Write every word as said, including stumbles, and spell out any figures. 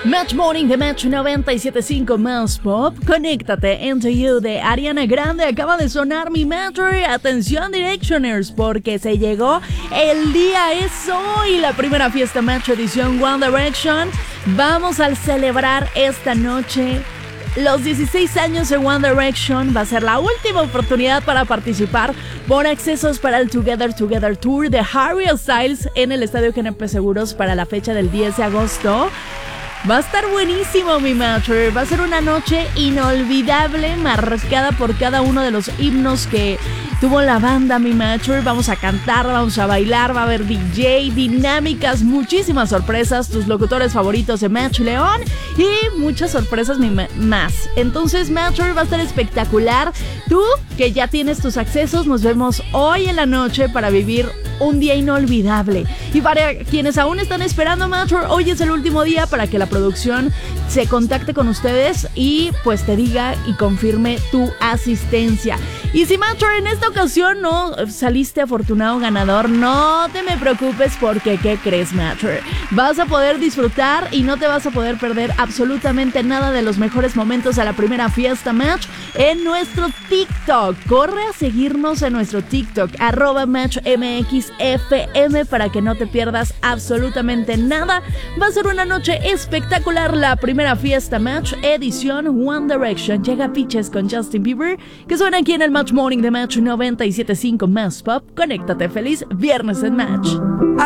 Match Morning de Match noventa y siete punto cinco más Pop. Conéctate, Into You de Ariana Grande. Acaba de sonar mi Matter. Atención, Directioners, porque se llegó el día. Es hoy la primera fiesta Match edición One Direction. Vamos a celebrar esta noche los dieciséis años de One Direction. Va a ser la última oportunidad para participar por accesos para el Together Together Tour de Harry Styles en el Estadio G N P Seguros para la fecha del diez de agosto. Va a estar buenísimo, mi Matter. Va a ser una noche inolvidable, marcada por cada uno de los himnos que tuvo la banda, mi Matter. Vamos a cantar, vamos a bailar, va a haber D J, dinámicas, muchísimas sorpresas, tus locutores favoritos de Match León y muchas sorpresas mi ma- más. Entonces, Matter va a estar espectacular. Tú, que ya tienes tus accesos, nos vemos hoy en la noche para vivir un día inolvidable. Y para quienes aún están esperando, Matter, hoy es el último día para que la producción se contacte con ustedes y pues te diga y confirme tu asistencia. Y si, Matter, en esta ocasión no saliste afortunado ganador, no te me preocupes, porque ¿qué crees, Matter? Vas a poder disfrutar y no te vas a poder perder absolutamente nada de los mejores momentos de la primera fiesta Match en nuestro TikTok. Corre a seguirnos en nuestro TikTok, arroba MatchMXFM, para que no te pierdas absolutamente nada. Va a ser una noche espectacular, la primera fiesta Match edición One Direction. Llega Peaches con Justin Bieber, que suena aquí en el Match Morning de Match noventa y siete punto cinco más Pop. Conéctate, feliz viernes en Match.